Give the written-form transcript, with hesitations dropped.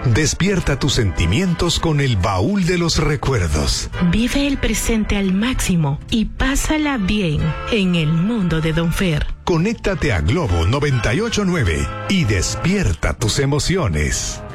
Despierta tus sentimientos con el baúl de los recuerdos. Vive el presente al máximo y pásala bien en el mundo de Don Fer. Conéctate a Globo 98.9 y despierta tus emociones.